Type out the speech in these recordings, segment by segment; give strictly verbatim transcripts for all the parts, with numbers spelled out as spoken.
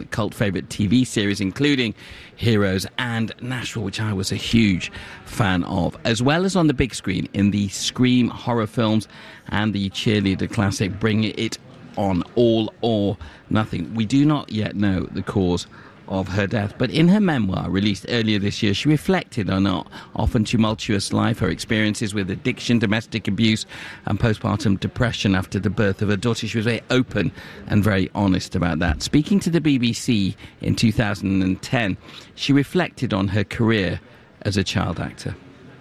and cult favourite T V series, including Heroes and Nashville, which I was a huge fan of, as well as on the big screen in the Scream horror films and the cheerleader classic Bring It On, All or Nothing. We do not yet know the cause of her death, but in her memoir released earlier this year, she reflected on her often tumultuous life, her experiences with addiction, domestic abuse and postpartum depression after the birth of her daughter. She was very open and very honest about that. Speaking to the B B C in two thousand ten, she reflected on her career as a child actor.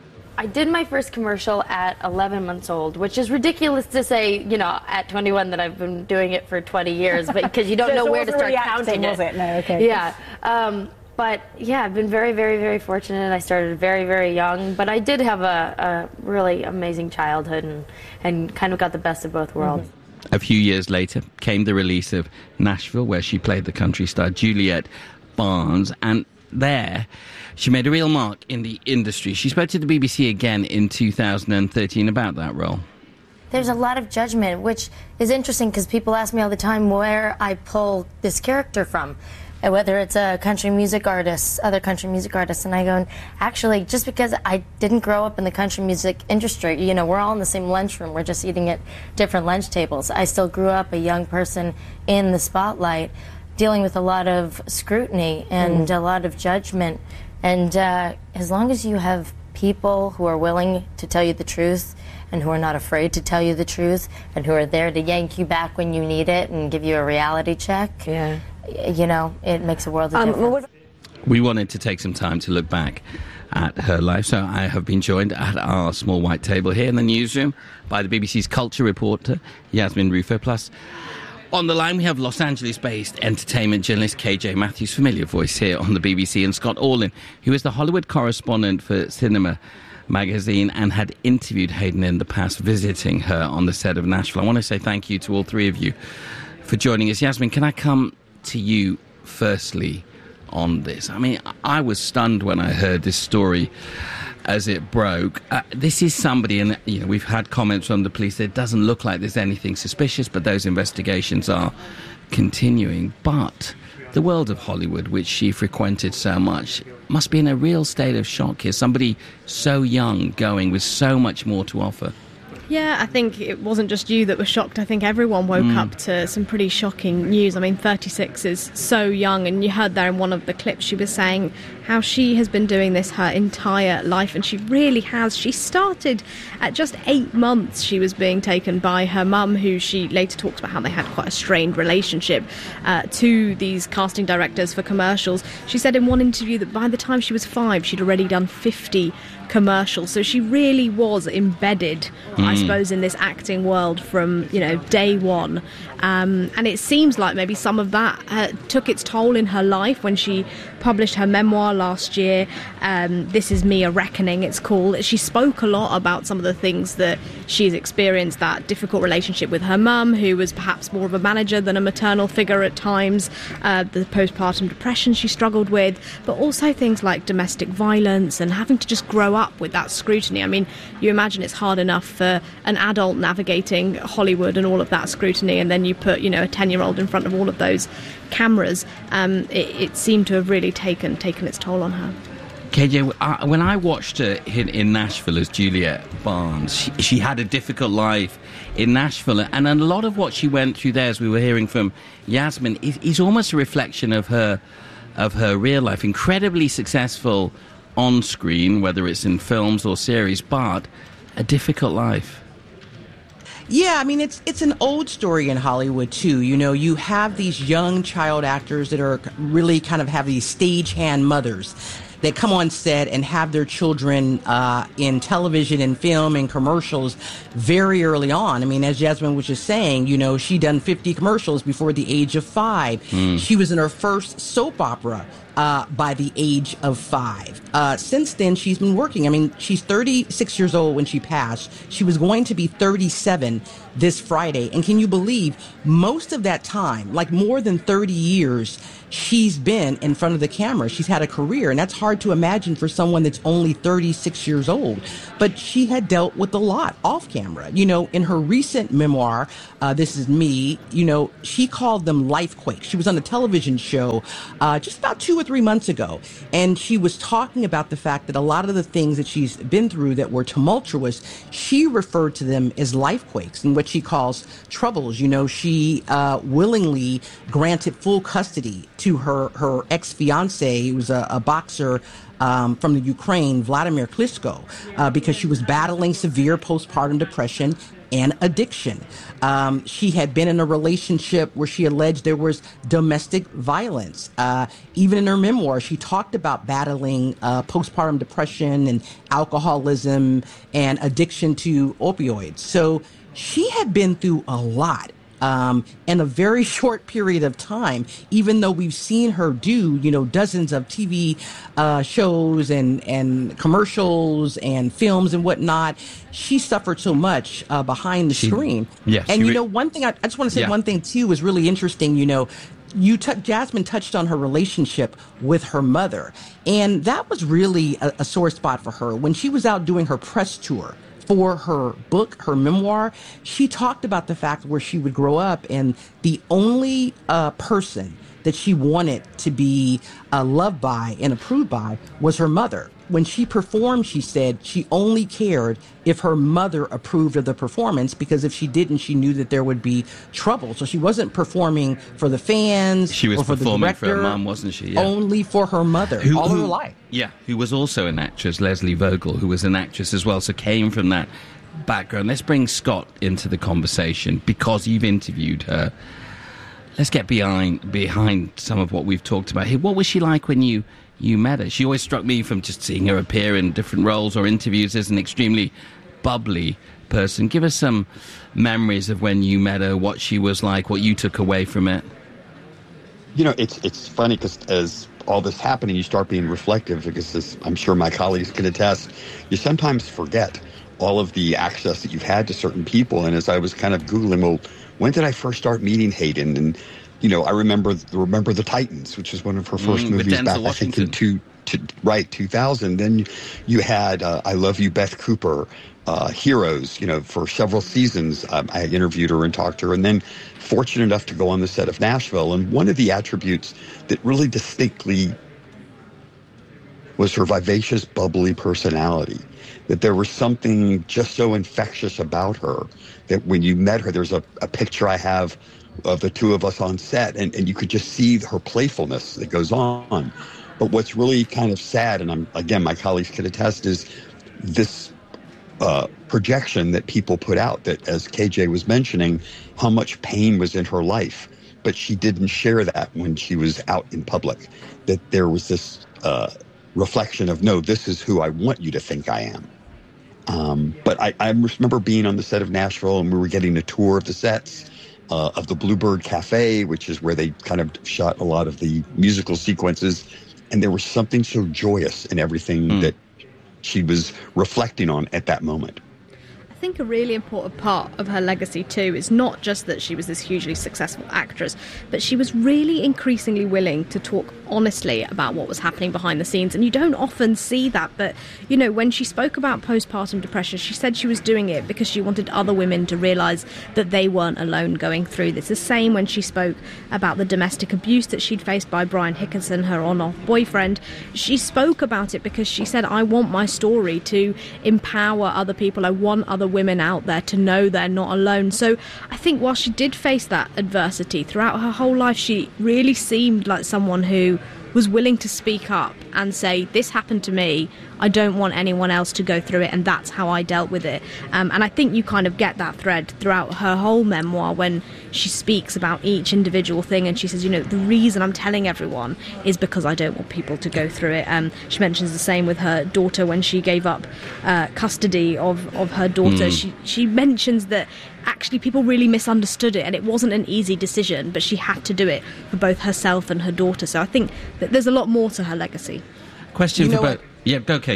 I did my first commercial at eleven months old, which is ridiculous to say, you know, at twenty-one that I've been doing it for twenty years, but because you don't so know so where to start really counting acting, it. Was it? No, okay. Yeah. Um, but yeah, I've been very, very, very fortunate. I started very, very young, but I did have a, a really amazing childhood and, and kind of got the best of both worlds. Mm-hmm. A few years later came the release of Nashville, where she played the country star Juliet Barnes, and there she made a real mark in the industry. She spoke to the B B C again in two thousand thirteen about that role. There's a lot of judgment, which is interesting because people ask me all the time where I pull this character from, and whether it's a country music artist, other country music artists, and I go, actually, just because I didn't grow up in the country music industry, you know, we're all in the same lunchroom, we're just eating at different lunch tables. I still grew up a young person in the spotlight, dealing with a lot of scrutiny and mm. a lot of judgment. And uh, as long as you have people who are willing to tell you the truth and who are not afraid to tell you the truth and who are there to yank you back when you need it and give you a reality check, yeah. you know, it makes a world of um, difference. We wanted to take some time to look back at her life, so I have been joined at our small white table here in the newsroom by the B B C's culture reporter, Yasmin Rufo, plus on the line we have Los Angeles-based entertainment journalist K J Matthews, familiar voice here on the B B C, and Scott Orlin, who is the Hollywood correspondent for Cinema magazine and had interviewed Hayden in the past, visiting her on the set of Nashville. I want to say thank you to all three of you for joining us. Yasmin, can I come to you firstly on this? I mean, I was stunned when I heard this story as it broke. Uh, this is somebody, and you know, we've had comments from the police that it doesn't look like there's anything suspicious, but those investigations are continuing. But the world of Hollywood, which she frequented so much, must be in a real state of shock here. Somebody so young going with so much more to offer. Yeah, I think it wasn't just you that was shocked. I think everyone woke mm. up to some pretty shocking news. I mean, thirty-six is so young, and you heard there in one of the clips she was saying how she has been doing this her entire life, and she really has. She started at just eight months. She was being taken by her mum, who she later talks about how they had quite a strained relationship, uh, to these casting directors for commercials. She said in one interview that by the time she was five, she'd already done fifty commercials. So she really was embedded, mm. I suppose, in this acting world from, you know, day one. Um, and it seems like maybe some of that uh, took its toll in her life when she published her memoir last year. Um, This Is Me, A Reckoning, it's called. She spoke a lot about some of the things that she's experienced, that difficult relationship with her mum, who was perhaps more of a manager than a maternal figure at times, uh, the postpartum depression she struggled with, but also things like domestic violence and having to just grow up with that scrutiny. I mean, you imagine it's hard enough for an adult navigating Hollywood and all of that scrutiny, and then you put, you know, a ten-year-old in front of all of those cameras. Um, it, it seemed to have really taken taken its toll on her. K J, I, when I watched her in, in Nashville as Juliet Barnes, she, she had a difficult life in Nashville, and a lot of what she went through there, as we were hearing from Yasmin, is, is almost a reflection of her of her real life. Incredibly successful on screen, whether it's in films or series, but a difficult life. Yeah, I mean, it's it's an old story in Hollywood, too. You know, you have these young child actors that are really kind of have these stagehand mothers that come on set and have their children uh, in television and film and commercials very early on. I mean, as Yasmin was just saying, you know, she done fifty commercials before the age of five. Mm. She was in her first soap opera uh, by the age of five. Uh, since then, she's been working. I mean, she's thirty-six years old when she passed. She was going to be thirty-seven this Friday. And can you believe most of that time, like more than thirty years, she's been in front of the camera. She's had a career, and that's hard hard to imagine for someone that's only thirty-six years old. But she had dealt with a lot off camera. You know, in her recent memoir, uh, This Is Me, you know, she called them life quakes. She was on a television show uh, just about two or three months ago, and she was talking about the fact that a lot of the things that she's been through that were tumultuous, she referred to them as life quakes and what she calls troubles. You know, she uh, willingly granted full custody to her, her ex-fiance, who was a, a boxer um, from the Ukraine, Vladimir Klitschko, uh, because she was battling severe postpartum depression and addiction. Um, she had been in a relationship where she alleged there was domestic violence. Uh, even in her memoir, she talked about battling uh, postpartum depression and alcoholism and addiction to opioids. So she had been through a lot. Um, in a very short period of time, even though we've seen her do, you know, dozens of T V uh, shows and, and commercials and films and whatnot, she suffered so much uh, behind the she, screen. Yes, and, you re- know, one thing, I, I just want to say yeah. one thing, too, is really interesting. You know, you t- Jasmine touched on her relationship with her mother, and that was really a, a sore spot for her. When she was out doing her press tour for her book, her memoir, she talked about the fact where she would grow up and the only uh, person that she wanted to be uh, loved by and approved by was her mother. When she performed, she said she only cared if her mother approved of the performance, because if she didn't, she knew that there would be trouble. So she wasn't performing for the fans she was or for the performing director. for her mum, wasn't she? Yeah. Only for her mother, who, all who, her life. Yeah, who was also an actress, Leslie Vogel, who was an actress as well, so came from that background. Let's bring Scott into the conversation because you've interviewed her. Let's get behind behind some of what we've talked about here. What was she like when you, you met her? She always struck me from just seeing her appear in different roles or interviews as an extremely bubbly person. Give us some memories of when you met her, what she was like, what you took away from it. You know, it's it's funny because as all this happening, you start being reflective because, as I'm sure my colleagues can attest, you sometimes forget all of the access that you've had to certain people. And as I was kind of Googling, well, when did I first start meeting Hayden? And, you know, I remember remember The Titans, which was one of her first mm, movies back, Washington. I think, in two, to, right, two thousand. Then you had uh, I Love You, Beth Cooper, uh, Heroes, you know, for several seasons. Um, I interviewed her and talked to her. And then fortunate enough to go on the set of Nashville. And one of the attributes that really distinctly was her vivacious, bubbly personality. That there was something just so infectious about her that when you met her, there's a, a picture I have of the two of us on set, and, and you could just see her playfulness that goes on. But what's really kind of sad, and I'm, again, my colleagues could attest, is this uh, projection that people put out that, as K J was mentioning, how much pain was in her life. But she didn't share that when she was out in public, that there was this uh, reflection of, no, this is who I want you to think I am. Um, but I, I remember being on the set of Nashville, and we were getting a tour of the sets uh, of the Bluebird Cafe, which is where they kind of shot a lot of the musical sequences. And there was something so joyous in everything mm. that she was reflecting on at that moment. I think a really important part of her legacy too is not just that she was this hugely successful actress, but she was really increasingly willing to talk honestly about what was happening behind the scenes. And you don't often see that, but you know, when she spoke about postpartum depression, she said she was doing it because she wanted other women to realise that they weren't alone going through this. The same when she spoke about the domestic abuse that she'd faced by Brian Hickinson, her on-off boyfriend. She spoke about it because she said, I want my story to empower other people. I want other women out there to know they're not alone. So I think while she did face that adversity throughout her whole life, she really seemed like someone who was willing to speak up and say, this happened to me, I don't want anyone else to go through it, and that's how I dealt with it. Um, and I think you kind of get that thread throughout her whole memoir when she speaks about each individual thing, and she says, you know, the reason I'm telling everyone is because I don't want people to go through it. Um, she mentions the same with her daughter when she gave up uh, custody of, of her daughter. Mm. She, she mentions that actually people really misunderstood it, and it wasn't an easy decision, but she had to do it for both herself and her daughter. So I think that there's a lot more to her legacy. Question you for know both. Yeah, go, K J.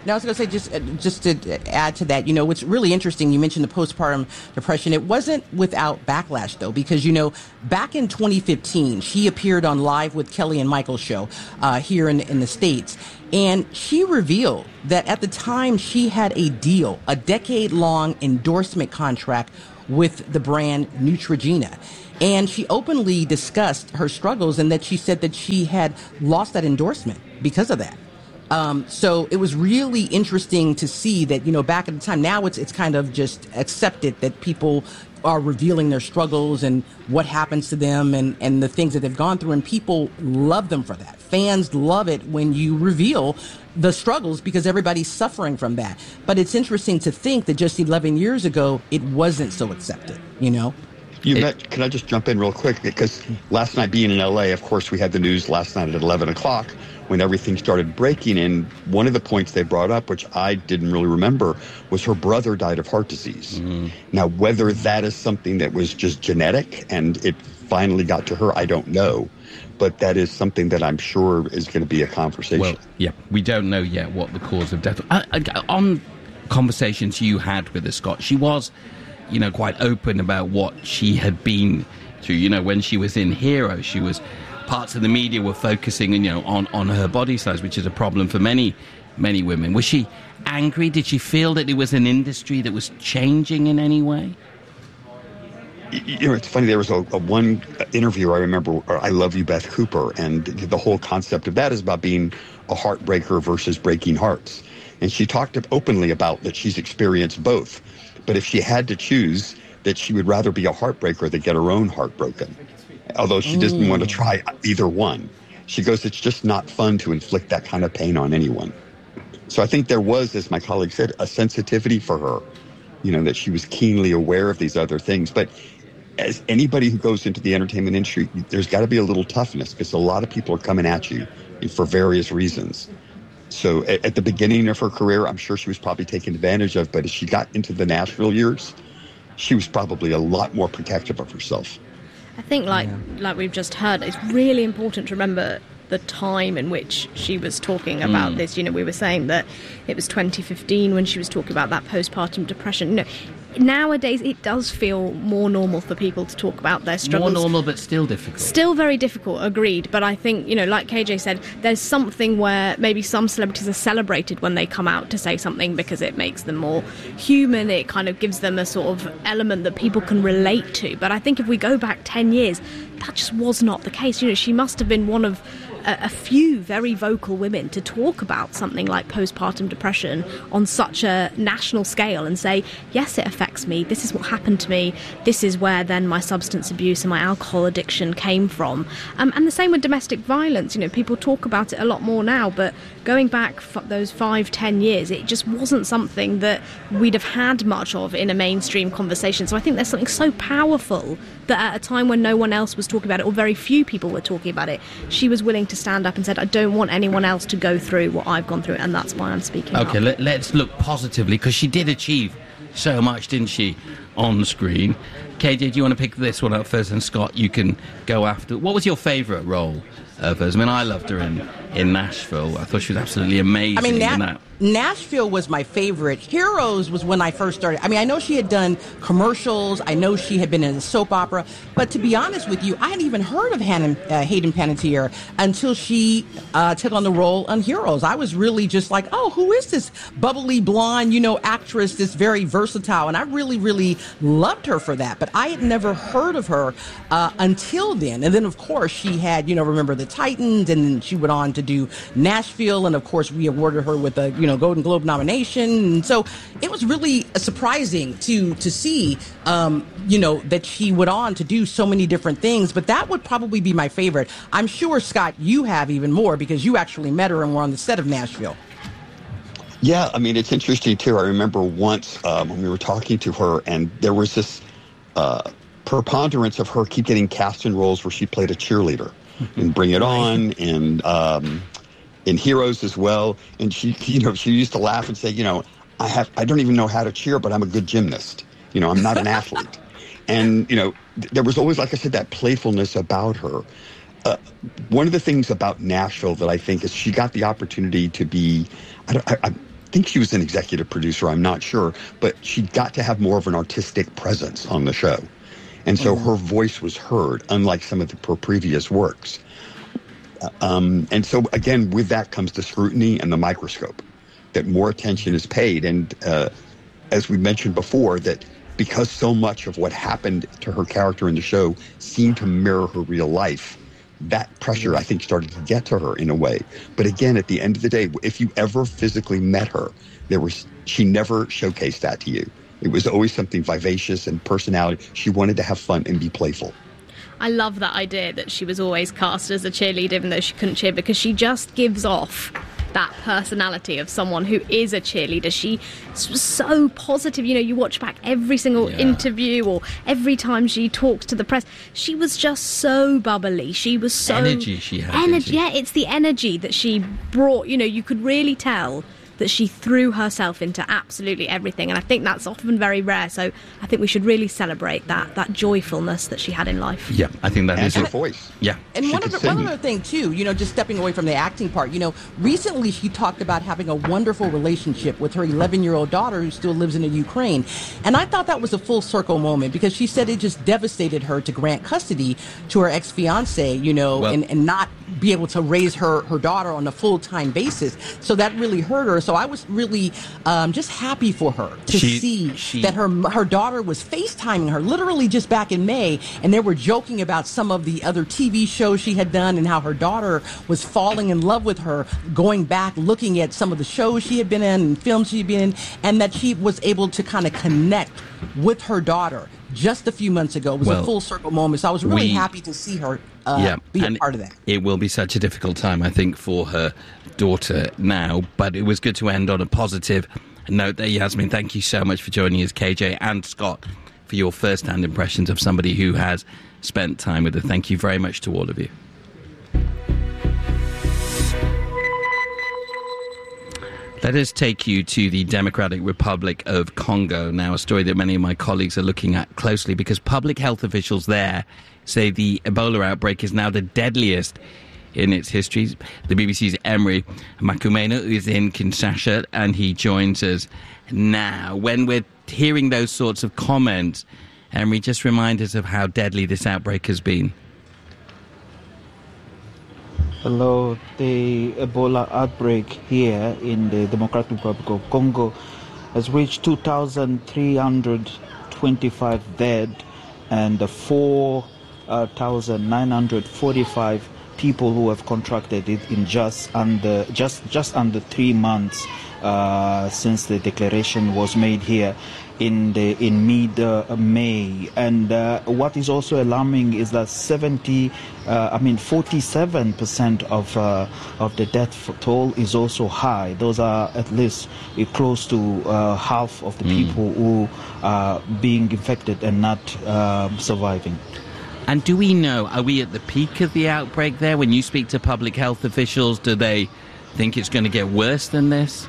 Now, I was going to say, just uh, just to add to that, you know, what's really interesting, you mentioned the postpartum depression. It wasn't without backlash, though, because, you know, back in twenty fifteen, she appeared on Live with Kelly and Michael's show uh, here in, in the States. And she revealed that at the time she had a deal, a decade-long endorsement contract with the brand Neutrogena. And she openly discussed her struggles and that she said that she had lost that endorsement because of that. Um, so it was really interesting to see that, you know, back at the time, now it's it's kind of just accepted that people are revealing their struggles and what happens to them and, and the things that they've gone through. And people love them for that. Fans love it when you reveal the struggles because everybody's suffering from that. But it's interesting to think that just eleven years ago, it wasn't so accepted, you know? You met, can I just jump in real quick? Because last night being in L A, of course, we had the news last night at eleven o'clock when everything started breaking. And one of the points they brought up, which I didn't really remember, was her brother died of heart disease. Mm-hmm. Now, whether that is something that was just genetic and it finally got to her, I don't know. But that is something that I'm sure is going to be a conversation. Well, yeah, we don't know yet what the cause of death. Uh, uh, on conversations you had with her, Scott, she was, you know, quite open about what she had been through. You know, when she was in Hero, she was, parts of the media were focusing, you know, on, on her body size, which is a problem for many, many women. Was she angry? Did she feel that it was an industry that was changing in any way? You know, it's funny, there was a, a one interview I remember, I Love You, Beth Cooper, and the whole concept of that is about being a heartbreaker versus breaking hearts. And she talked openly about that she's experienced both. But if she had to choose, that she would rather be a heartbreaker than get her own heart broken. Although she doesn't mm. want to try either one. She goes, it's just not fun to inflict that kind of pain on anyone. So I think there was, as my colleague said, a sensitivity for her, you know, that she was keenly aware of these other things. But as anybody who goes into the entertainment industry, there's got to be a little toughness because a lot of people are coming at you for various reasons. So at, at the beginning of her career, I'm sure she was probably taken advantage of. But as she got into the Nashville years, she was probably a lot more protective of herself. I think, like yeah. like we've just heard, it's really important to remember the time in which she was talking about mm. this. You know, we were saying that it was twenty fifteen when she was talking about that postpartum depression. You know, nowadays it does feel more normal for people to talk about their struggles. More normal, but still difficult. Still very difficult, agreed. But I think, you know, like K J said, there's something where maybe some celebrities are celebrated when they come out to say something because it makes them more human. It kind of gives them a sort of element that people can relate to. But I think if we go back ten years, that just was not the case. You know, she must have been one of a, a few very vocal women to talk about something like postpartum depression on such a national scale and say, yes, it affects me. This is what happened to me. This is where then my substance abuse and my alcohol addiction came from. Um, and the same with domestic violence. You know, people talk about it a lot more now, but going back f- those five, ten years, it just wasn't something that we'd have had much of in a mainstream conversation. So I think there's something so powerful that at a time when no one else was talking about it, or very few people were talking about it, she was willing to stand up and said, I don't want anyone else to go through what I've gone through, and that's why I'm speaking okay, up. Let, let's look positively, because she did achieve so much, didn't she, on screen. K J, do you want to pick this one up first? And Scott, you can go after. What was your favourite role of hers? I mean, I loved her in, in Nashville. I thought she was absolutely amazing I mean, Na- in that. Nashville was my favorite. Heroes was when I first started. I mean, I know she had done commercials. I know she had been in a soap opera. But to be honest with you, I hadn't even heard of Hannah, uh, Hayden Panettiere until she uh, took on the role on Heroes. I was really just like, oh, who is this bubbly blonde, you know, actress, this very versatile? And I really, really loved her for that. But I had never heard of her uh, until then. And then, of course, she had, you know, Remember the Titans, and then she went on to do Nashville. And, of course, we awarded her with a, you know, Golden Globe nomination. And so it was really surprising to to see, um, you know, that she went on to do so many different things. But that would probably be my favorite. I'm sure, Scott, you have even more because you actually met her and were on the set of Nashville. Yeah, I mean, it's interesting, too. I remember once um, when we were talking to her, and there was this uh, preponderance of her keep getting cast in roles where she played a cheerleader and Bring It On and um, in Heroes as well. And she, you know, she used to laugh and say, you know, I have, I don't even know how to cheer, but I'm a good gymnast. You know, I'm not an athlete. And, you know, th- there was always, like I said, that playfulness about her. Uh, one of the things about Nashville that I think is she got the opportunity to be, I don't, I, I, think she was an executive producer, I'm not sure, but she got to have more of an artistic presence on the show. And so mm-hmm. her voice was heard, unlike some of the, her previous works. Um, and so, again, with that comes the scrutiny and the microscope, that more attention is paid. And uh, as we mentioned before, that because so much of what happened to her character in the show seemed to mirror her real life, that pressure, I think, started to get to her in a way. But again, at the end of the day, if you ever physically met her, there was she never showcased that to you. It was always something vivacious and personality. She wanted to have fun and be playful. I love that idea that she was always cast as a cheerleader even though she couldn't cheer, because she just gives off that personality of someone who is a cheerleader. She was so positive. You know, you watch back every single yeah. interview or every time she talks to the press. She was just so bubbly. She was so... Energy she had. Energy, yeah, it's the energy that she brought. You know, you could really tell that she threw herself into absolutely everything, and I think that's often very rare, so I think we should really celebrate that that joyfulness that she had in life. Yeah, I think that and is her a voice. Yeah. And one other, one other thing too, you know, just stepping away from the acting part, you know, recently she talked about having a wonderful relationship with her eleven-year-old daughter who still lives in the Ukraine, and I thought that was a full circle moment, because she said it just devastated her to grant custody to her ex-fiance, you know, well, and, and not be able to raise her, her daughter on a full-time basis. So that really hurt her. So I was really um, just happy for her to she, see she, that her her daughter was FaceTiming her literally just back in May, and they were joking about some of the other T V shows she had done and how her daughter was falling in love with her, going back, looking at some of the shows she had been in and films she'd been in, and that she was able to kind of connect with her daughter just a few months ago. It was well, a full circle moment. So I was really we, happy to see her uh, yeah, be a part of that. It will be such a difficult time, I think, for her daughter now, but it was good to end on a positive note there. Yasmin, thank you so much for joining us, K J and Scott, for your first-hand impressions of somebody who has spent time with her. Thank you very much to all of you. Let us take you to the Democratic Republic of Congo. Now, a story that many of my colleagues are looking at closely, because public health officials there say the Ebola outbreak is now the deadliest in its history. The B B C's Emery Makumena is in Kinshasa, and he joins us now. When we're hearing those sorts of comments, Emery, just remind us of how deadly this outbreak has been. Hello, the Ebola outbreak here in the Democratic Republic of Congo has reached two thousand three hundred twenty-five dead and four thousand nine hundred forty-five people who have contracted it in just under just just under three months uh, since the declaration was made here in the in mid uh, May. And uh, what is also alarming is that seventy, uh, I mean forty-seven percent of uh, of the death toll is also high. Those are at least uh, close to uh, half of the mm. people who are being infected and not uh, surviving. And do we know, are we at the peak of the outbreak there? When you speak to public health officials, do they think it's going to get worse than this?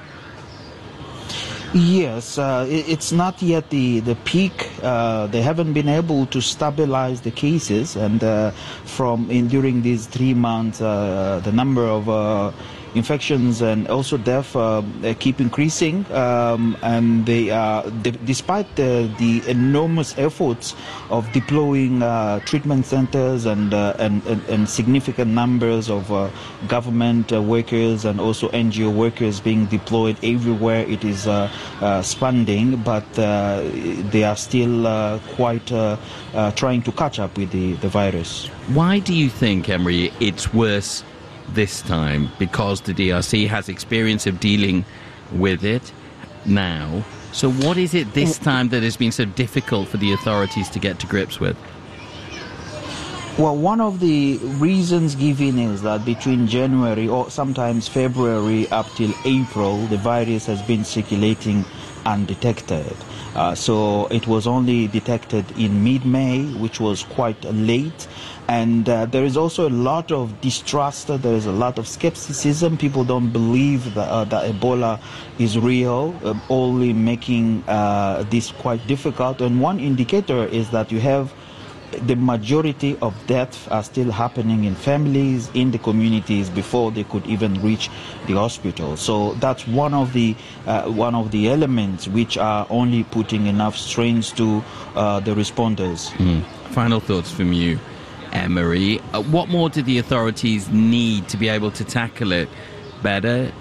Yes, uh, it, it's not yet the, the peak. Uh, they haven't been able to stabilize the cases, and uh, from in during these three months, uh, the number of uh, infections and also death uh, keep increasing, um, and they are, d- despite the, the enormous efforts of deploying uh, treatment centers and, uh, and, and and significant numbers of uh, government uh, workers and also N G O workers being deployed everywhere it is uh, uh, expanding, but uh, they are still uh, quite uh, uh, trying to catch up with the, the virus. Why do you think, Emery, it's worse this time? Because the D R C has experience of dealing with it now. So what is it this time that has been so difficult for the authorities to get to grips with? Well, one of the reasons given is that between January or sometimes February up till April, the virus has been circulating undetected. Uh, so it was only detected in mid-May, which was quite late. And uh, there is also a lot of distrust, there is a lot of skepticism. People don't believe that, uh, that Ebola is real, uh, only making uh, this quite difficult. And one indicator is that you have the majority of deaths are still happening in families, in the communities, before they could even reach the hospital. So that's one of the uh, one of the elements which are only putting enough strains to uh, the responders. Mm. Final thoughts from you, Emery. Uh, what more do the authorities need to be able to tackle it better?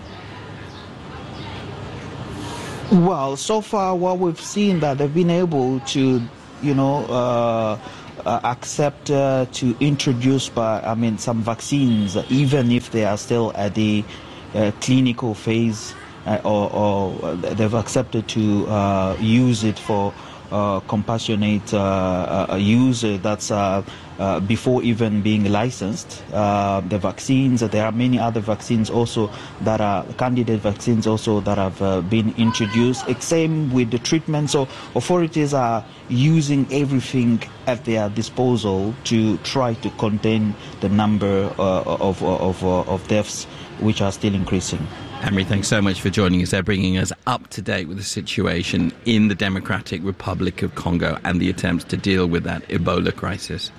Well, so far what we've seen that they've been able to, you know, uh, uh, accept uh, to introduce, by, I mean, some vaccines, even if they are still at the uh, clinical phase, uh, or, or they've accepted to uh, use it for uh, compassionate uh, uh, use. That's uh, uh, before even being licensed. Uh, the vaccines, there are many other vaccines also that are candidate vaccines also that have uh, been introduced. Same with the treatment. So authorities are using everything at their disposal to try to contain the number uh, of, of, of, of deaths which are still increasing. Emery, thanks so much for joining us there, bringing us up to date with the situation in the Democratic Republic of Congo and the attempts to deal with that Ebola crisis.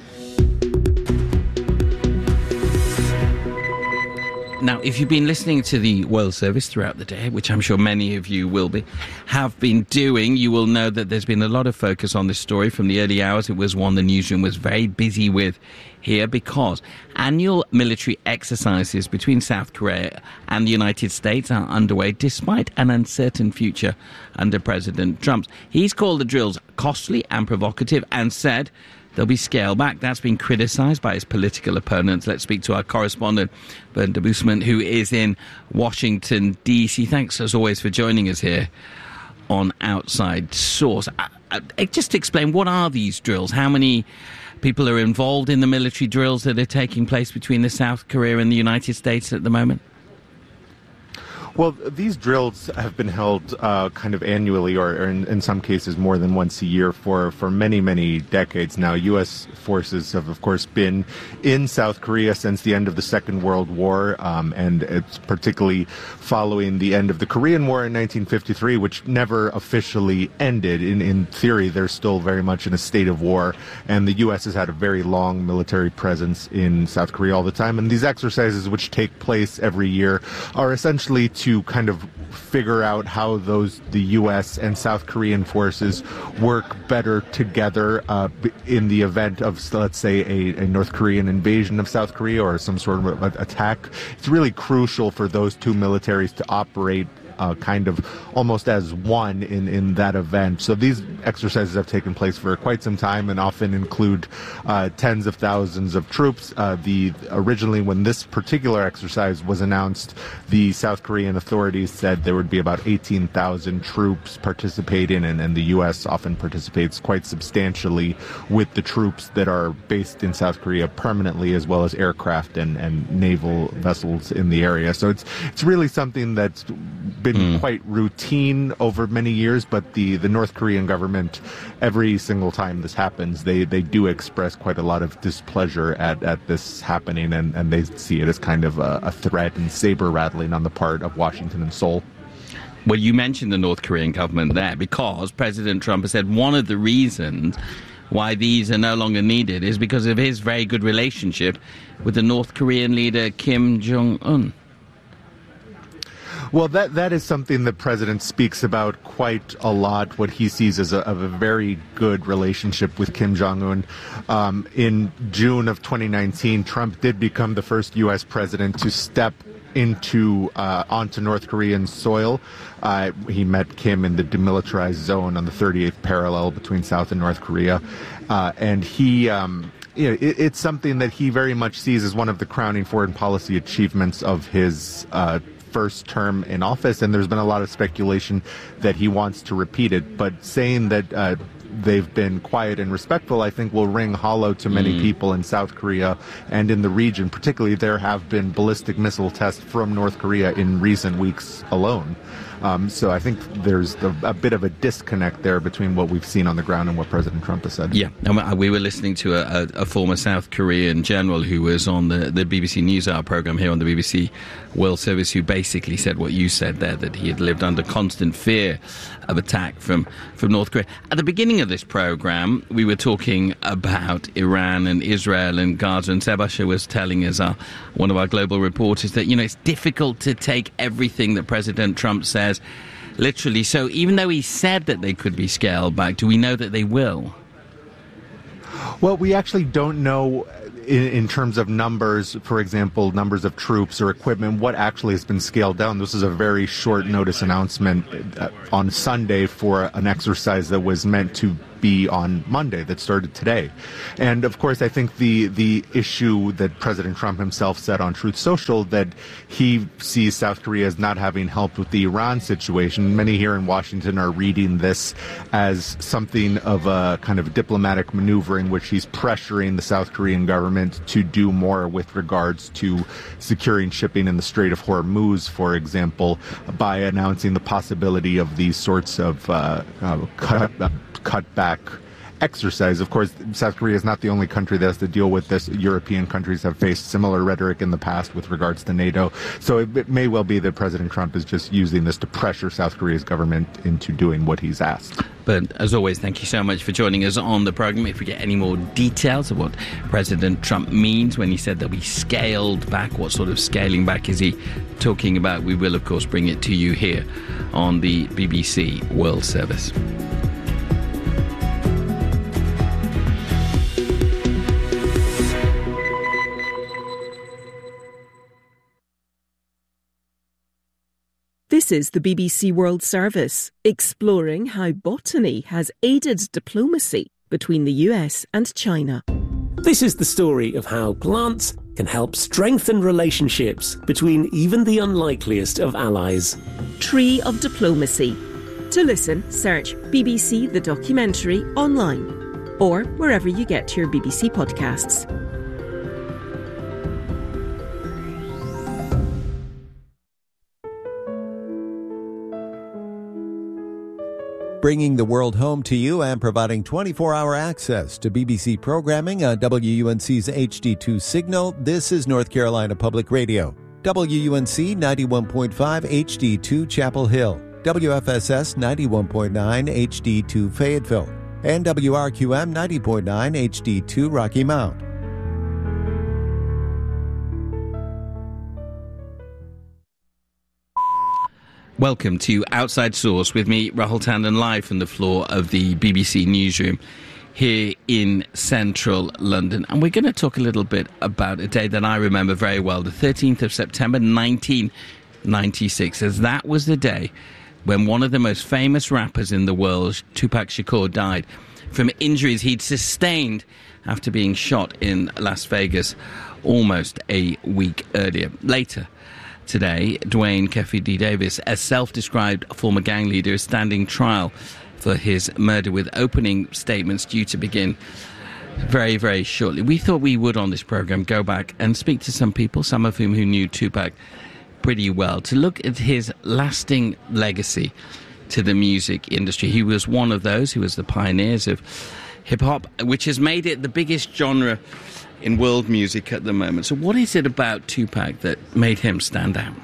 Now, if you've been listening to the World Service throughout the day, which I'm sure many of you will be, have been doing, you will know that there's been a lot of focus on this story from the early hours. It was one the newsroom was very busy with here because annual military exercises between South Korea and the United States are underway despite an uncertain future under President Trump. He's called the drills costly and provocative and said they'll be scaled back. That's been criticised by his political opponents. Let's speak to our correspondent, Bernd Debusmann, who is in Washington, D C. Thanks, as always, for joining us here on Outside Source. Uh, uh, just explain, what are these drills? How many people are involved in the military drills that are taking place between the South Korea and the United States at the moment? Well, these drills have been held uh, kind of annually, or, or in, in some cases more than once a year for, for many, many decades now. U S forces have, of course, been in South Korea since the end of the Second World War, um, and it's particularly following the end of the Korean War in nineteen fifty-three, which never officially ended. In, in theory, they're still very much in a state of war, and the U S has had a very long military presence in South Korea all the time. And these exercises, which take place every year, are essentially to to kind of figure out how those the U S and South Korean forces work better together uh, in the event of, let's say, a, a North Korean invasion of South Korea or some sort of attack. It's really crucial for those two militaries to operate Uh, kind of almost as one in, in that event. So these exercises have taken place for quite some time and often include uh, tens of thousands of troops. Uh, the originally, when this particular exercise was announced, the South Korean authorities said there would be about eighteen thousand troops participating, and, and the U S often participates quite substantially with the troops that are based in South Korea permanently, as well as aircraft and, and naval vessels in the area. So it's it's really something that's been mm. quite routine over many years, but the, the North Korean government, every single time this happens, they, they do express quite a lot of displeasure at, at this happening, and, and they see it as kind of a, a threat and saber-rattling on the part of Washington and Seoul. Well, you mentioned the North Korean government there because President Trump has said one of the reasons why these are no longer needed is because of his very good relationship with the North Korean leader Kim Jong-un. Well, that that is something the president speaks about quite a lot, what he sees as a, of a very good relationship with Kim Jong-un. Um, in June of twenty nineteen, Trump did become the first U S president to step into uh, onto North Korean soil. Uh, he met Kim in the demilitarized zone on the thirty-eighth parallel between South and North Korea. Uh, and he... Um, You know, it, it's something that he very much sees as one of the crowning foreign policy achievements of his uh, first term in office, and there's been a lot of speculation that he wants to repeat it. But saying that uh, they've been quiet and respectful, I think will ring hollow to many mm. people in South Korea and in the region. Particularly, there have been ballistic missile tests from North Korea in recent weeks alone. Um, so I think there's a, a bit of a disconnect there between what we've seen on the ground and what President Trump has said. Yeah, and we were listening to a, a, a former South Korean general who was on the, the B B C NewsHour program here on the B B C World Service, who basically said what you said there, that he had lived under constant fear of attack from, from North Korea. At the beginning of of this program, we were talking about Iran and Israel and Gaza, and Seb Usher was telling us, uh, one of our global reporters, that, you know, it's difficult to take everything that President Trump says literally. So even though he said that they could be scaled back, do we know that they will? Well, we actually don't know in, in terms of numbers, for example, numbers of troops or equipment, what actually has been scaled down. This is a very short notice announcement on Sunday for an exercise that was meant to be on Monday, that started today. And of course, I think the the issue that President Trump himself said on Truth Social, that he sees South Korea as not having helped with the Iran situation. Many here in Washington are reading this as something of a kind of diplomatic maneuver in which he's pressuring the South Korean government to do more with regards to securing shipping in the Strait of Hormuz, for example, by announcing the possibility of these sorts of uh, uh, cut, uh, cutback exercise. Of course, South Korea is not the only country that has to deal with this. European countries have faced similar rhetoric in the past with regards to NATO. So it, it may well be that President Trump is just using this to pressure South Korea's government into doing what he's asked. But as always, thank you so much for joining us on the program. If we get any more details of what President Trump means when he said that we scaled back, what sort of scaling back is he talking about, we will, of course, bring it to you here on the B B C World Service. This is the B B C World Service, exploring how botany has aided diplomacy between the U S and China. This is the story of how plants can help strengthen relationships between even the unlikeliest of allies. Tree of Diplomacy. To listen, search B B C The Documentary online or wherever you get your B B C podcasts. Bringing the world home to you and providing twenty-four hour access to B B C programming on W U N C's H D two signal, this is North Carolina Public Radio. W U N C ninety-one point five H D two Chapel Hill, W F S S ninety-one point nine H D two Fayetteville, and W R Q M ninety point nine H D two Rocky Mount. Welcome to Outside Source with me, Rahul Tandon, live from the floor of the B B C newsroom here in central London. And we're going to talk a little bit about a day that I remember very well, the thirteenth of September nineteen ninety-six, as that was the day when one of the most famous rappers in the world, Tupac Shakur, died from injuries he'd sustained after being shot in Las Vegas almost a week earlier. Later today, Dwayne Keffe D. Davis, a self-described former gang leader, is standing trial for his murder, with opening statements due to begin very, very shortly. We thought we would, on this program, go back and speak to some people, some of whom who knew Tupac pretty well, to look at his lasting legacy to the music industry. He was one of those who was the pioneers of hip-hop, which has made it the biggest genre in world music at the moment. So what is it about Tupac that made him stand out?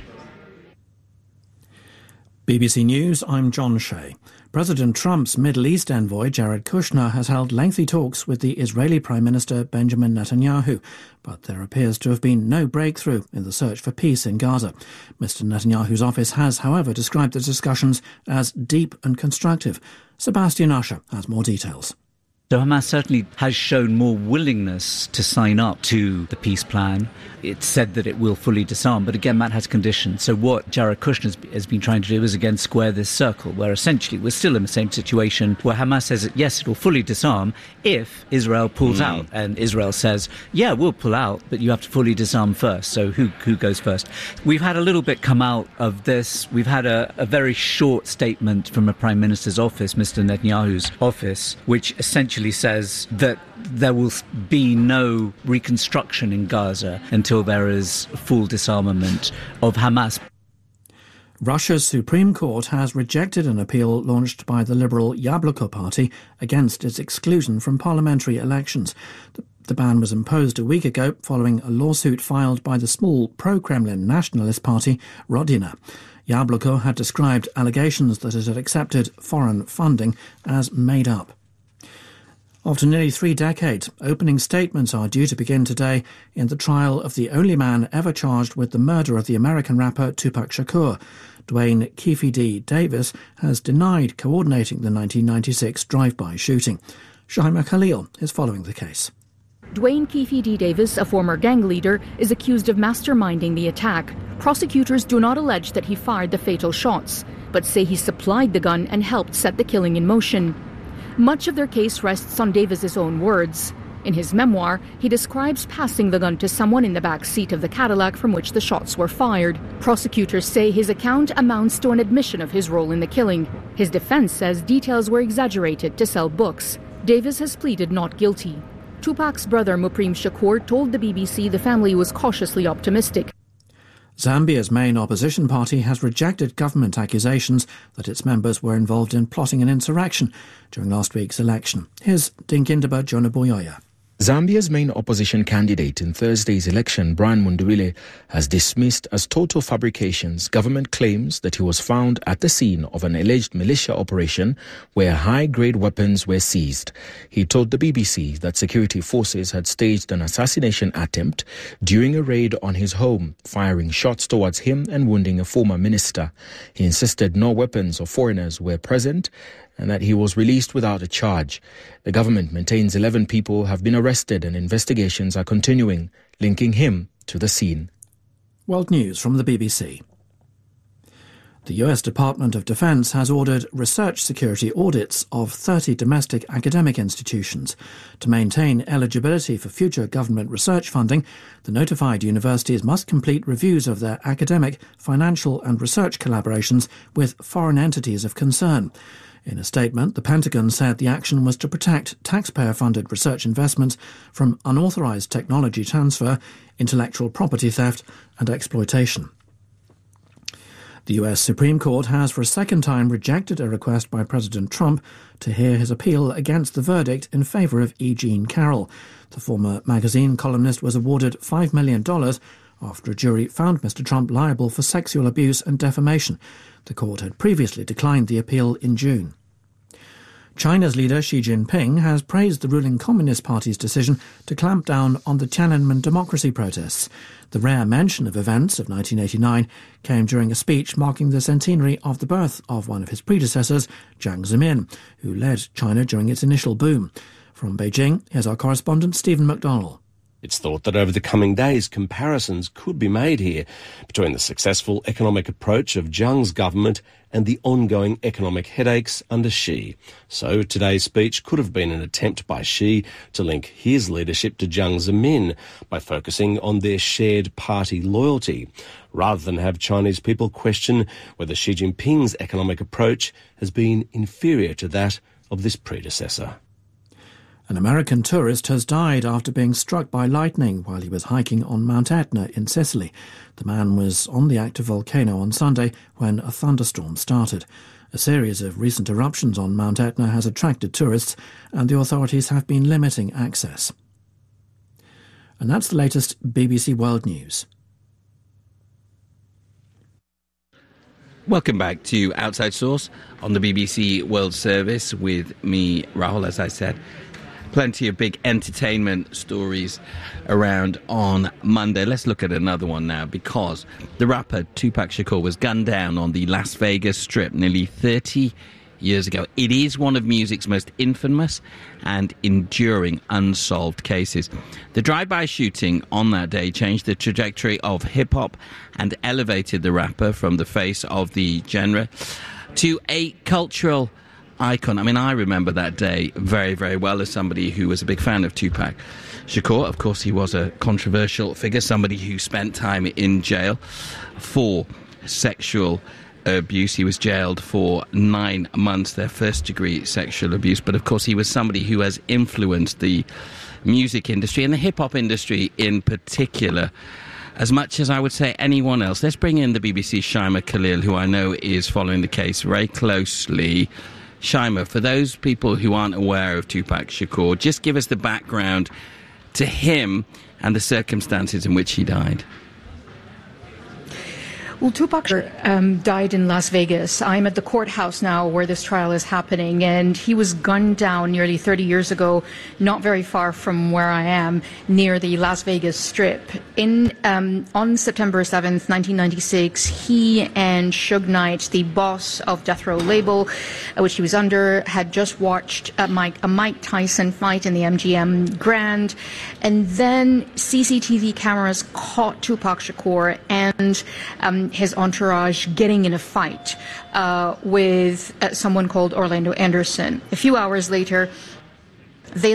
B B C News, I'm John Shea. President Trump's Middle East envoy, Jared Kushner, has held lengthy talks with the Israeli Prime Minister Benjamin Netanyahu, but there appears to have been no breakthrough in the search for peace in Gaza. Mister Netanyahu's office has, however, described the discussions as deep and constructive. Sebastian Usher has more details. So Hamas certainly has shown more willingness to sign up to the peace plan. It's said that it will fully disarm, but again, that has conditions. So what Jared Kushner has been trying to do is, again, square this circle, where essentially we're still in the same situation where Hamas says that, yes, it will fully disarm if Israel pulls mm. out. And Israel says, yeah, we'll pull out, but you have to fully disarm first. So who who goes first? We've had a little bit come out of this. We've had a, a very short statement from a Prime Minister's office, Mister Netanyahu's office, which essentially says that there will be no reconstruction in Gaza until there is full disarmament of Hamas. Russia's Supreme Court has rejected an appeal launched by the Liberal Yabloko Party against its exclusion from parliamentary elections. The The ban was imposed a week ago following a lawsuit filed by the small pro-Kremlin nationalist party Rodina. Yabloko had described allegations that it had accepted foreign funding as made up. After nearly three decades, opening statements are due to begin today in the trial of the only man ever charged with the murder of the American rapper Tupac Shakur. Dwayne Keefe D. Davis has denied coordinating the nineteen ninety-six drive-by shooting. Shaima Khalil is following the case. Dwayne Keefe D. Davis, a former gang leader, is accused of masterminding the attack. Prosecutors do not allege that he fired the fatal shots, but say he supplied the gun and helped set the killing in motion. Much of their case rests on Davis's own words. In his memoir, he describes passing the gun to someone in the back seat of the Cadillac from which the shots were fired. Prosecutors say his account amounts to an admission of his role in the killing. His defense says details were exaggerated to sell books. Davis has pleaded not guilty. Tupac's brother Muprem Shakur told the B B C the family was cautiously optimistic. Zambia's main opposition party has rejected government accusations that its members were involved in plotting an insurrection during last week's election. Here's Dinkindaba Jonaboyoya. Zambia's main opposition candidate in Thursday's election, Brian Mundubile, has dismissed as total fabrications government claims that he was found at the scene of an alleged militia operation where high-grade weapons were seized. He told the B B C that security forces had staged an assassination attempt during a raid on his home, firing shots towards him and wounding a former minister. He insisted no weapons or foreigners were present and that he was released without a charge. The government maintains eleven people have been arrested and investigations are continuing, linking him to the scene. World News from the B B C. The U S Department of Defense has ordered research security audits of thirty domestic academic institutions. To maintain eligibility for future government research funding, the notified universities must complete reviews of their academic, financial and research collaborations with foreign entities of concern. In a statement, the Pentagon said the action was to protect taxpayer-funded research investments from unauthorized technology transfer, intellectual property theft and exploitation. The U S Supreme Court has for a second time rejected a request by President Trump to hear his appeal against the verdict in favour of E. Jean Carroll. The former magazine columnist was awarded five million dollars after a jury found Mister Trump liable for sexual abuse and defamation. The court had previously declined the appeal in June. China's leader Xi Jinping has praised the ruling Communist Party's decision to clamp down on the Tiananmen democracy protests. The rare mention of events of nineteen eighty-nine came during a speech marking the centenary of the birth of one of his predecessors, Jiang Zemin, who led China during its initial boom. From Beijing, here's our correspondent Stephen McDonnell. It's thought that over the coming days, comparisons could be made here between the successful economic approach of Jiang's government and the ongoing economic headaches under Xi. So today's speech could have been an attempt by Xi to link his leadership to Jiang Zemin by focusing on their shared party loyalty, rather than have Chinese people question whether Xi Jinping's economic approach has been inferior to that of this predecessor. An American tourist has died after being struck by lightning while he was hiking on Mount Etna in Sicily. The man was on the active volcano on Sunday when a thunderstorm started. A series of recent eruptions on Mount Etna has attracted tourists, and the authorities have been limiting access. And that's the latest B B C World News. Welcome back to Outside Source on the B B C World Service with me, Rahul, as I said. Plenty of big entertainment stories around on Monday. Let's look at another one now, because the rapper Tupac Shakur was gunned down on the Las Vegas Strip nearly thirty years ago. It is one of music's most infamous and enduring unsolved cases. The drive-by shooting on that day changed the trajectory of hip-hop and elevated the rapper from the face of the genre to a cultural icon. I mean, I remember that day very, very well as somebody who was a big fan of Tupac Shakur. Of course, he was a controversial figure, somebody who spent time in jail for sexual abuse. He was jailed for nine months, their first-degree sexual abuse. But, of course, he was somebody who has influenced the music industry and the hip-hop industry in particular, as much as I would say anyone else. Let's bring in the B B C's Shaima Khalil, who I know is following the case very closely. Shaima, for those people who aren't aware of Tupac Shakur, just give us the background to him and the circumstances in which he died? Well, Tupac um, died in Las Vegas. I'm at the courthouse now where this trial is happening, and he was gunned down nearly thirty years ago, not very far from where I am, near the Las Vegas Strip. In um, on September seventh, nineteen ninety-six, he and Suge Knight, the boss of Death Row label, uh, which he was under, had just watched a Mike, a Mike Tyson fight in the M G M Grand, and then C C T V cameras caught Tupac Shakur and um, his entourage getting in a fight uh, with uh, someone called Orlando Anderson. A few hours later, they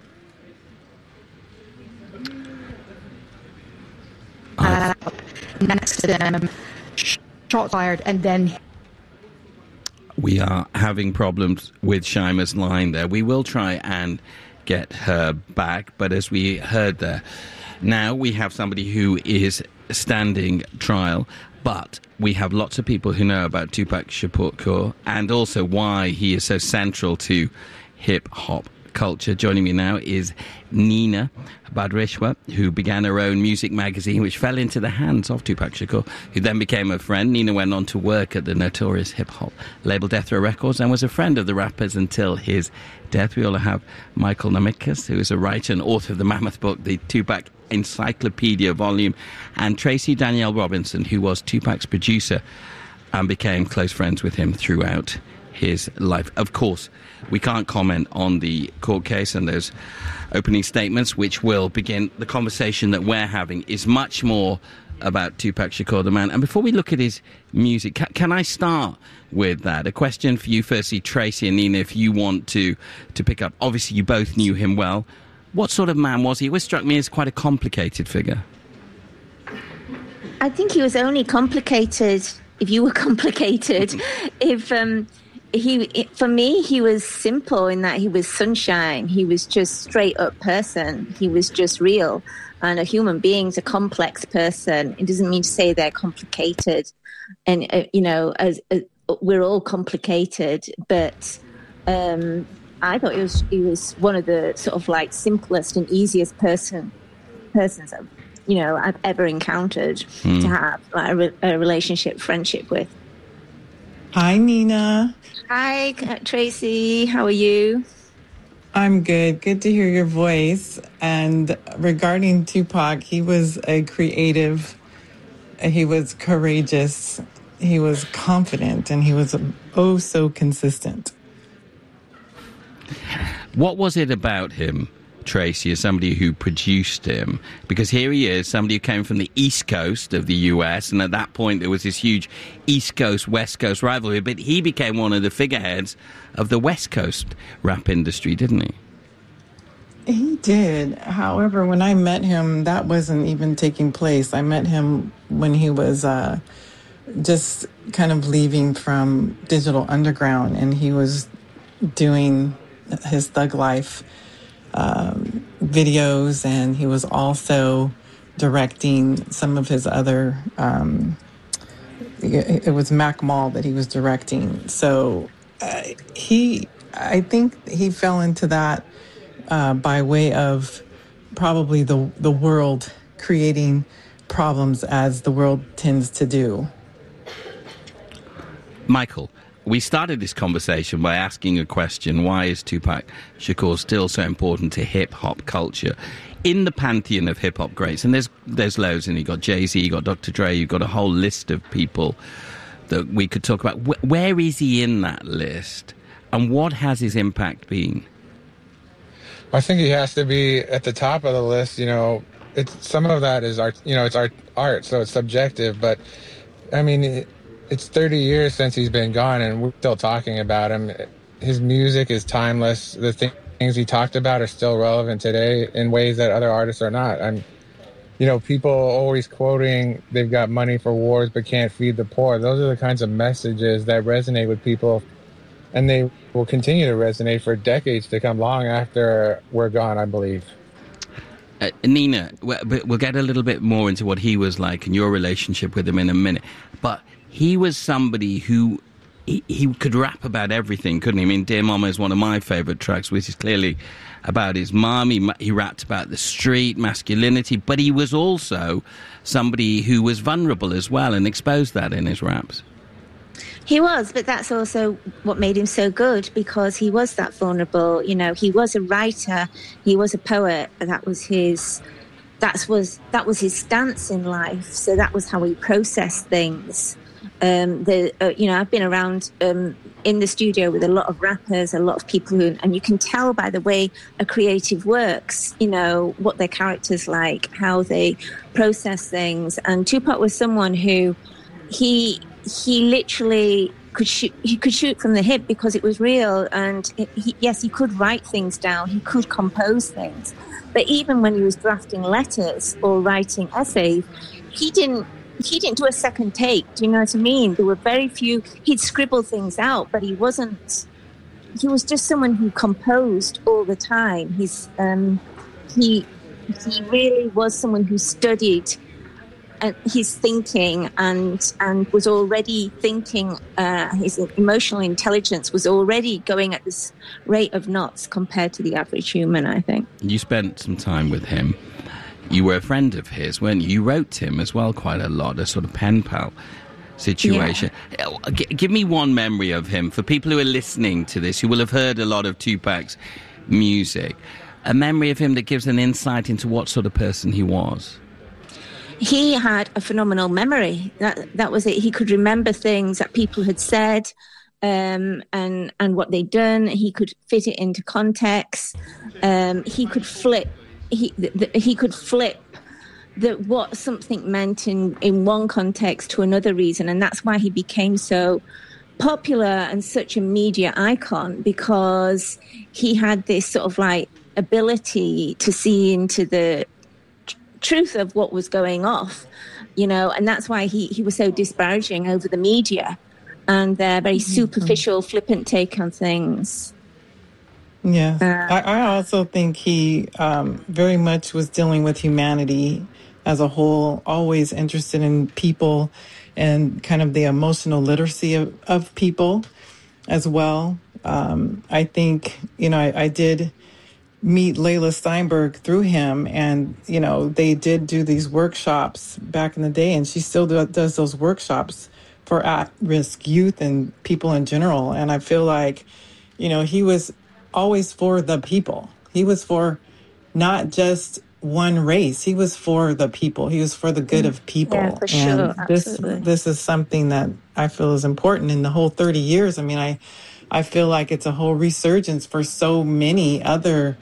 uh, next to them, shots fired, and then we are having problems with Shima's line there. We will try and get her back, but as we heard there, now we have somebody who is standing trial. But we have lots of people who know about Tupac Shakur and also why he is so central to hip-hop culture. Joining me now is Nina Badrishwa, who began her own music magazine, which fell into the hands of Tupac Shakur, who then became a friend. Nina went on to work at the notorious hip-hop label Death Row Records and was a friend of the rappers until his death. We also have Michael Namikas, who is a writer and author of the Mammoth book, the Tupac Encyclopedia volume, and Tracy Danielle Robinson, who was Tupac's producer and became close friends with him throughout his life. Of course, we can't comment on the court case and those opening statements, which will begin the conversation that we're having is much more about Tupac Shakur, the man. And before we look at his music, ca- can I start with that? A question for you, firstly, Tracy and Nina, if you want to, to pick up. Obviously, you both knew him well. What sort of man was he? It always struck me as quite a complicated figure. I think he was only complicated if you were complicated. if um, he, it, for me, he was simple in that he was sunshine. He was just straight up person. He was just real. And a human being's a complex person. It doesn't mean to say they're complicated. And, uh, you know, as, as we're all complicated, but um, I thought he was he was one of the sort of like simplest and easiest person persons I've, you know, I've ever encountered mm. to have like, a, re- a relationship, friendship with. Hi, Nina. Hi, Tracy. How are you? I'm good. Good to hear your voice. And regarding Tupac, he was a creative. He was courageous. He was confident, and he was oh so consistent. What was it about him, Tracy, as somebody who produced him? Because here he is, somebody who came from the East Coast of the U S, and at that point there was this huge East Coast, West Coast rivalry, but he became one of the figureheads of the West Coast rap industry, didn't he? He did. However, when I met him, that wasn't even taking place. I met him when he was uh, just kind of leaving from Digital Underground, and he was doing his Thug Life um, videos, and he was also directing some of his other, um, it, it was Mac Mall that he was directing. So uh, he, I think he fell into that uh, by way of probably the the world creating problems as the world tends to do. Michael, we started this conversation by asking a question: why is Tupac Shakur still so important to hip-hop culture? In the pantheon of hip-hop greats, and there's there's loads, and you got Jay-Z, you got Doctor Dre, you've got a whole list of people that we could talk about. Wh- where is he in that list, and what has his impact been? I think he has to be at the top of the list. You know, it's some of that is art. You know, it's art, art, so it's subjective. But I mean, it, it's thirty years since he's been gone, and we're still talking about him. His music is timeless. The thing, things he talked about are still relevant today in ways that other artists are not. I'm, you know, people always quoting they've got money for wars but can't feed the poor. Those are the kinds of messages that resonate with people, and they will continue to resonate for decades to come, long after we're gone, I believe. Uh, Nina, we'll get a little bit more into what he was like and your relationship with him in a minute. But he was somebody who he, he could rap about everything, couldn't he? I mean, Dear Mama is one of my favourite tracks, which is clearly about his mum. He, he rapped about the street, masculinity, but he was also somebody who was vulnerable as well and exposed that in his raps. He was, but that's also what made him so good, because he was that vulnerable. You know, he was a writer, he was a poet, and that was his, that was that was his stance in life. So that was how he processed things. Um, the uh, you know, I've been around um, in the studio with a lot of rappers, a lot of people who, and you can tell by the way a creative works. You know what their characters like, how they process things. And Tupac was someone who he. He literally could shoot. He could shoot from the hip because it was real. And it, he, yes, he could write things down. He could compose things. But even when he was drafting letters or writing essays, he didn't. He didn't do a second take. Do you know what I mean? There were very few. He'd scribble things out, but he wasn't. He was just someone who composed all the time. He's um, he he really was someone who studied his thinking and and was already thinking. Uh, his emotional intelligence was already going at this rate of knots compared to the average human, I think. You spent some time with him. You were a friend of his, weren't you? You wrote to him as well quite a lot, a sort of pen pal situation. Yeah. G- give me one memory of him. For people who are listening to this, who will have heard a lot of Tupac's music, a memory of him that gives an insight into what sort of person he was. He had a phenomenal memory. That that was it. He could remember things that people had said, um, and and what they'd done. He could fit it into context. Um, he could flip. He the, he could flip the what something meant in in one context to another reason, and that's why he became so popular and such a media icon, because he had this sort of like ability to see into the truth of what was going off, you know, and that's why he, he was so disparaging over the media and their very superficial, flippant take on things. Yeah, Uh, I, I also think he um, very much was dealing with humanity as a whole, always interested in people and kind of the emotional literacy of, of people as well. Um, I think, you know, I, I did meet Layla Steinberg through him, and you know they did do these workshops back in the day, and she still do, does those workshops for at-risk youth and people in general. And I feel like, you know, he was always for the people. He was for not just one race. He was for the people. He was for the good of people. Yeah, for and sure. this Absolutely. this is something that I feel is important in the whole thirty years. I mean, I I feel like it's a whole resurgence for so many other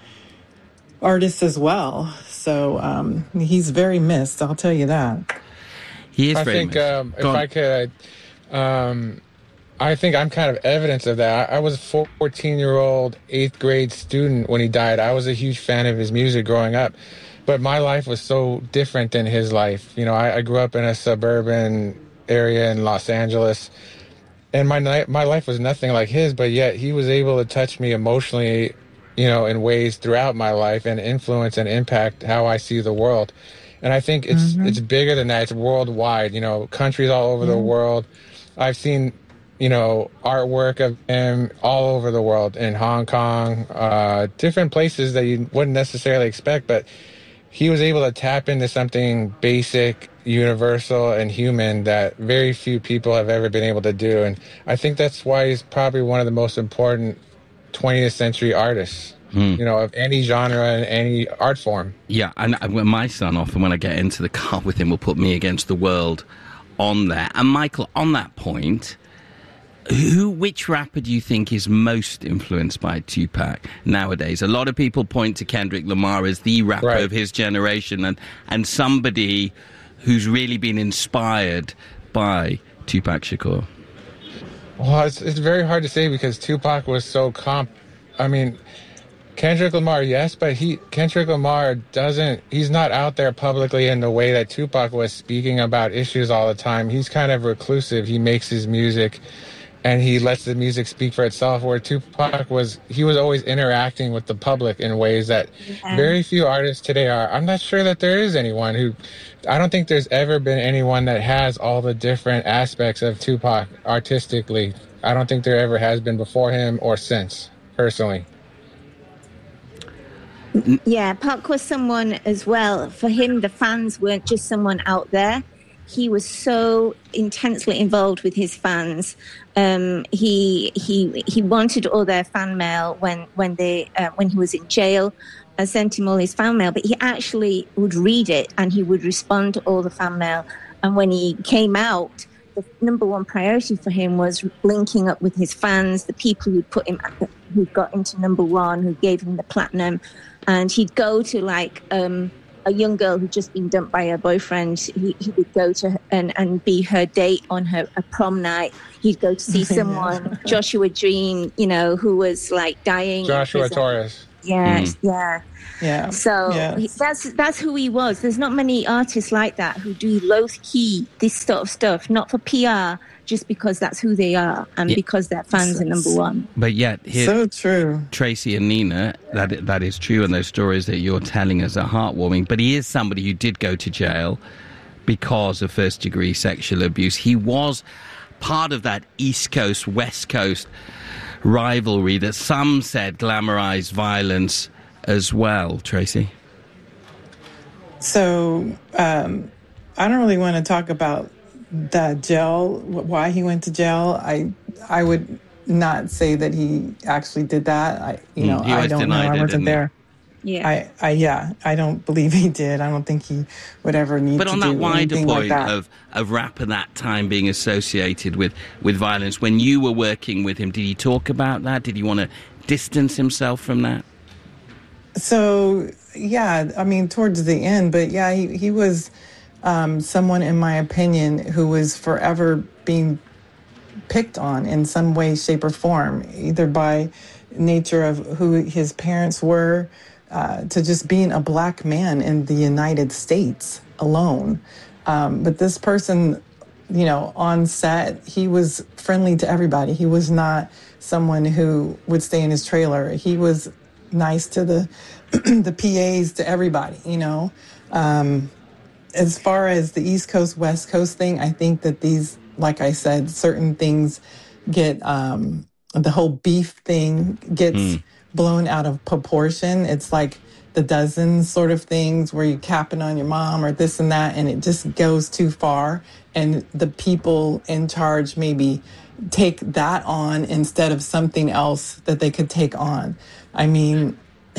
artists as well. So um, he's very missed, I'll tell you that. He is I very think missed. um, if Go on. I could, I, um, I think I'm kind of evidence of that. I, I was a fourteen-year-old eighth grade student when he died. I was a huge fan of his music growing up, but my life was so different than his life. You know, I, I grew up in a suburban area in Los Angeles, and my ni- my life was nothing like his, but yet he was able to touch me emotionally, you know, in ways throughout my life and influence and impact how I see the world. And I think it's Mhm. it's bigger than that. It's worldwide, you know, countries all over the Yeah. world. I've seen, you know, artwork of him all over the world, in Hong Kong, uh, different places that you wouldn't necessarily expect, but he was able to tap into something basic, universal, and human that very few people have ever been able to do. And I think that's why he's probably one of the most important twentieth century artists, Hmm. you know, of any genre and any art form. Yeah, and I- when my son often, when I get into the car with him, will put Me Against the World on there. And Michael, on that point, who, which rapper do you think is most influenced by Tupac nowadays? A lot of people point to Kendrick Lamar as the rapper Right. of his generation, and, and somebody who's really been inspired by Tupac Shakur. Well, it's, it's very hard to say because Tupac was so comp. I mean, Kendrick Lamar, yes, but he Kendrick Lamar doesn't. He's not out there publicly in the way that Tupac was, speaking about issues all the time. He's kind of reclusive. He makes his music, and he lets the music speak for itself. Where Tupac was, he was always interacting with the public in ways that yeah. very few artists today are. I'm not sure that there is anyone who, I don't think there's ever been anyone that has all the different aspects of Tupac artistically. I don't think there ever has been before him or since, personally. Yeah, Pac was someone as well. For him, the fans weren't just someone out there. He was so intensely involved with his fans. Um, he he he wanted all their fan mail when when they uh, when he was in jail. I sent him all his fan mail, but he actually would read it and he would respond to all the fan mail. And when he came out, the number one priority for him was linking up with his fans, the people who put him, who got into number one, who gave him the platinum. And he'd go to like um, a young girl who'd just been dumped by her boyfriend. He, he would go to her and, and be her date on her a prom night. He'd go to see someone, Joshua Green, you know, who was like dying. Joshua Torres. Yeah, Mm. yeah. Yeah. So Yeah. he- that's that's who he was. There's not many artists like that who do low key this sort of stuff, not for P R, just because that's who they are and Yeah. because their fans are number one. But yet, here, So true. Tracy and Nina, that that is true, and those stories that you're telling us are heartwarming. But he is somebody who did go to jail because of first-degree sexual abuse. He was part of that East Coast, West Coast rivalry that some said glamorized violence as well, Tracy. So um, I don't really want to talk about the jail, wh- why he went to jail. I I would not say that he actually did that. I you know Mm, he I always don't know. denied I it, wasn't didn't he? there. Yeah. I, I yeah I don't believe he did. I don't think he would ever need But to on that do wider anything like point that. of, of rap at that time being associated with, with violence, when you were working with him, did he talk about that? Did he want to distance himself from that? So yeah, I mean towards the end, but yeah, he he was um, someone, in my opinion, who was forever being picked on in some way, shape, or form, either by nature of who his parents were, uh, to just being a black man in the United States alone. Um, but this person, you know, on set, he was friendly to everybody. He was not someone who would stay in his trailer. He was nice to the the P As, to everybody, you know. Um, as far as the East Coast, West Coast thing, I think that these, like I said, certain things get, um, the whole beef thing gets Mm. blown out of proportion. It's like the dozen sort of things where you're capping on your mom or this and that, and it just goes too far. And the people in charge maybe take that on instead of something else that they could take on. I mean,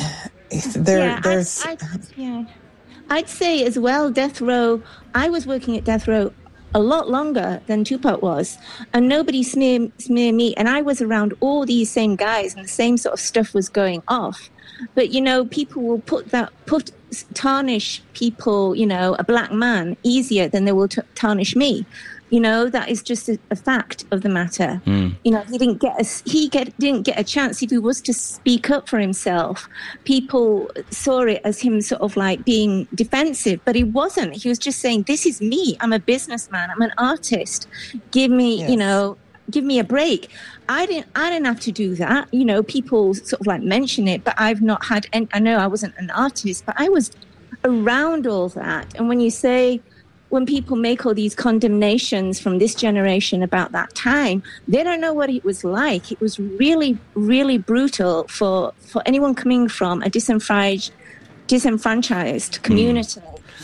there, yeah, there's... I'd, I'd, yeah. I'd say as well, Death Row, I was working at Death Row a lot longer than Tupac was, and nobody smear, smear me, and I was around all these same guys, and the same sort of stuff was going off. But, you know, people will put that, put, tarnish people, you know, a black man easier than they will t- tarnish me. You know, that is just a, a fact of the matter. Mm. You know, he didn't get a, he get, didn't get a chance. If he was to speak up for himself, people saw it as him sort of like being defensive, but he wasn't. He was just saying, this is me. I'm a businessman. I'm an artist. Give me, Yes. you know, give me a break. I didn't, I didn't have to do that. You know, people sort of like mention it, but I've not had, and I know I wasn't an artist, but I was around all that. And when you say, when people make all these condemnations from this generation about that time, they don't know what it was like. It was really, really brutal for, for anyone coming from a disenfranchised, disenfranchised community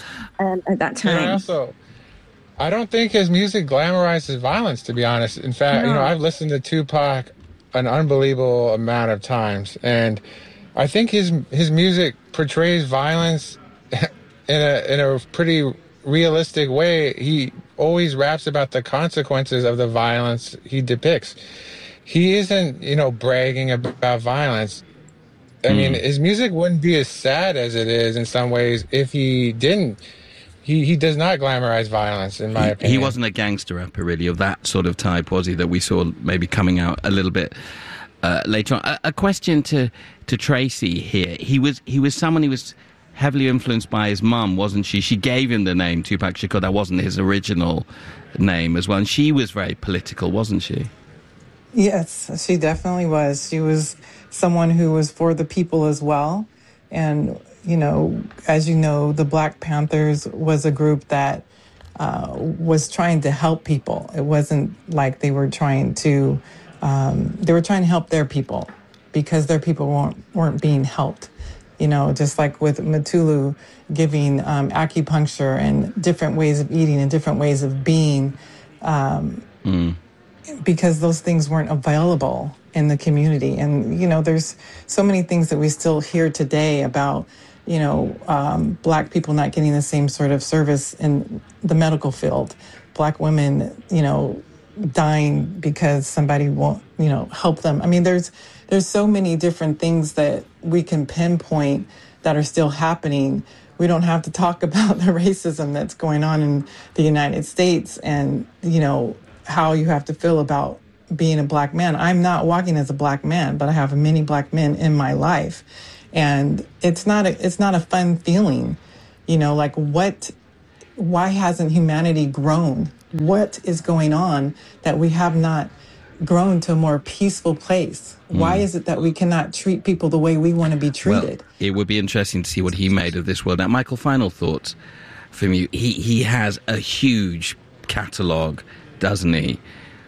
um, at that time. And also, I don't think his music glamorizes violence, to be honest. In fact, you know, No. I've listened to Tupac an unbelievable amount of times, and I think his his music portrays violence in a in a pretty realistic way. He always raps about the consequences of the violence he depicts. He isn't, you know, bragging about violence. I mean, his music wouldn't be as sad as it is in some ways if he didn't. He he does not glamorize violence, in my He, opinion. he wasn't a gangster rapper, really, of that sort of type, was he, that we saw maybe coming out a little bit uh, later on. A, a question to, to Tracy here. He was he was someone who was heavily influenced by his mum, wasn't she? She gave him the name Tupac Shakur. That wasn't his original name as well. And she was very political, wasn't she? Yes, she definitely was. She was someone who was for the people as well. And, you know, as you know, the Black Panthers was a group that uh, was trying to help people. It wasn't like they were trying to, um, they were trying to help their people because their people weren't, weren't being helped. You know, just like with Mutulu giving um, acupuncture and different ways of eating and different ways of being, um, mm. because those things weren't available in the community. And, you know, there's so many things that we still hear today about, you know, um, Black people not getting the same sort of service in the medical field. Black women, you know, dying because somebody won't, you know, help them. I mean, there's there's so many different things that we can pinpoint that are still happening. We don't have to talk about the racism that's going on in the United States and, you know, how you have to feel about being a Black man. I'm not walking as a Black man, but I have many Black men in my life. And it's not a, it's not a fun feeling, you know, like what, why hasn't humanity grown? What is going on that we have not grown to a more peaceful place? Why mm. is it that we cannot treat people the way we want to be treated? Well, it would be interesting to see what he made of this world. Now, Michael, final thoughts from you. He, he has a huge catalogue, doesn't he?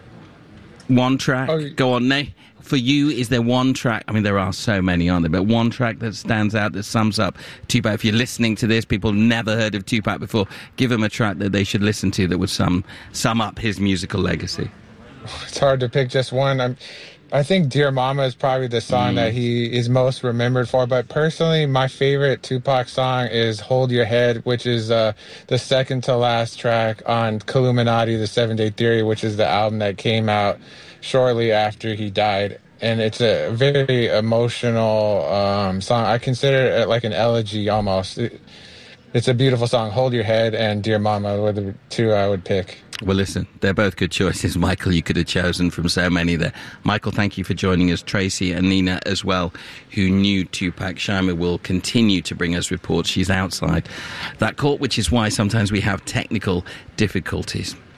One track, oh, go on, Nate. For you, is there one track? I mean, there are so many, aren't there? But one track that stands out, that sums up Tupac. If you're listening to this, people never heard of Tupac before, give them a track that they should listen to that would sum sum up his musical legacy. It's hard to pick just one. I'm, I think Dear Mama is probably the song mm. that he is most remembered for. But personally, my favorite Tupac song is Hold Your Head, which is uh, the second to last track on Killuminati, The Seven Day Theory, which is the album that came out shortly after he died. And it's a very emotional um, song. I consider it like an elegy almost. It, it's a beautiful song. Hold Your Head and Dear Mama were the two I would pick. Well, listen, they're both good choices. Michael, you could have chosen from so many there. Michael, thank you for joining us. Tracy and Nina as well, who knew Tupac. Shyma will continue to bring us reports. She's outside that court, which is why sometimes we have technical difficulties.